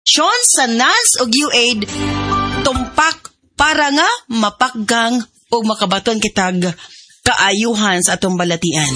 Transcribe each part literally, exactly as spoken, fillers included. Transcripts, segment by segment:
Sean sa N A S ug U A I D tumpak para nga mapakgang ug makabaton kitag kaayuhan sa atong balatian.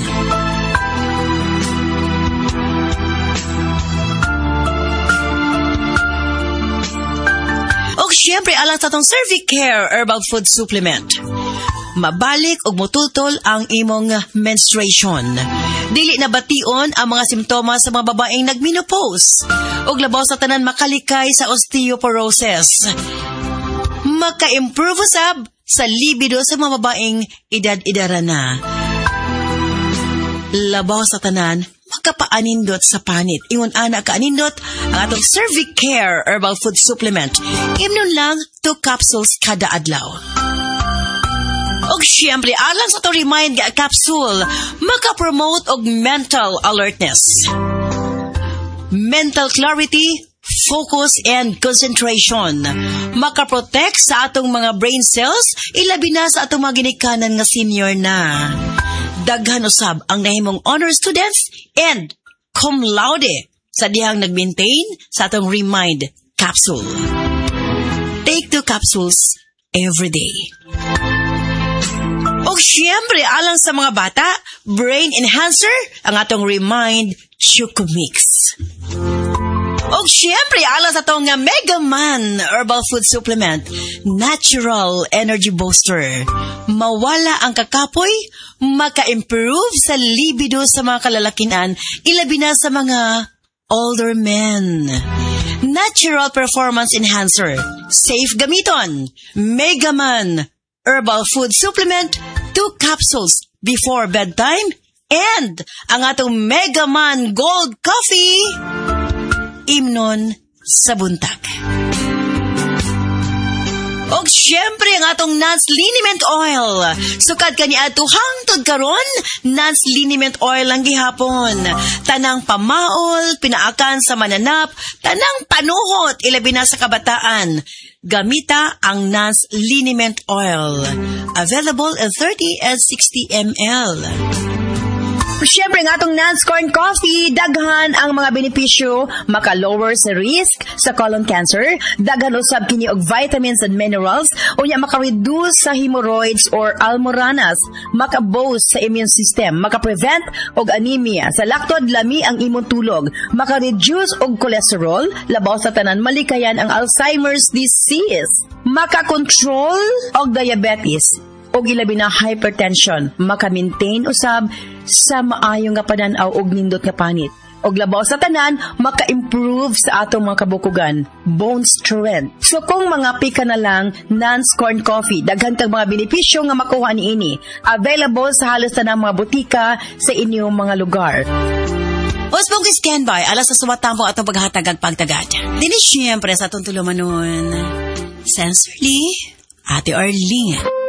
Og syempre alang sa atong Cervicare Herbal Food Supplement. Mabalik og mutultol ang imong menstruation. Dili na bation ang mga simptomas sa mga babaeng nagmenopause ug labaw sa tanan makalikay sa osteoporosis. Maka-improve usab sa libido sa mga babaeng edad-edara na. Labaw sa tanan makapaanindot sa panit. Ingon ana kaanindot ang atong Cervicare Herbal Food Supplement. Imnon lang two capsules kada adlaw. Og syempre, alang sa to remind nga capsule, maka-promote og mental alertness, mental clarity, focus, and concentration. Maka-protect sa atong mga brain cells, ilabi na sa atong mga ginikanan nga senior na. Daghan usab ang nahimong honor students and cum laude sa dihang nag-maintain sa atong remind capsule. Take two capsules every day. O syempre, alang sa mga bata, brain enhancer, ang atong Remind Chukumix. O syempre, alang sa itong Mega Man Herbal Food Supplement, Natural Energy Booster. Mawala ang kakapoy, maka-improve sa libido sa mga kalalakinan, ilabi na sa mga older men. Natural Performance Enhancer, safe gamiton, Mega Man Herbal Food Supplement, two capsules before bedtime, and ang atong Mega Man Gold Coffee, imnon sa buntag. Og syempre ang atong Nance Liniment Oil. Sukad kani ato hangtod karon, Nance Liniment Oil ang gihapon. Tanang pamaol, pinaakan sa mananap, tanang panuhot, ilabi na sa kabataan. Gamita ang Nance Liniment Oil. Available in thirty and sixty milliliters. Siyempre nga itong Nance Corn Coffee, daghan ang mga benepisyo, maka-lower sa risk sa colon cancer, daghan usab kini og vitamins and minerals, unya maka-reduce sa hemorrhoids or almoranas, maka-boost sa immune system, maka-prevent og anemia, sa laktod lami ang imong tulog, maka-reduce og cholesterol, labaw sa tanan malikayan ang Alzheimer's disease, maka-control og diabetes, og ilabi na hypertension, maka-maintain usab sa maayo nga pananaw og nindot nga panit. Og labaw sa tanan, maka-improve sa atong mga kabukugan, bone strength. So kung mga pika na lang, Nance Corn Coffee, daghan kang mga benepisyo nga makuha niini. Available sa halos tanang mga butika sa inyong mga lugar. Osbong standby, alas sa suwatang po atong paghatagad pagtagad. Dini siyempre sa atong tulumanon. Sensorily, Ate Arlene.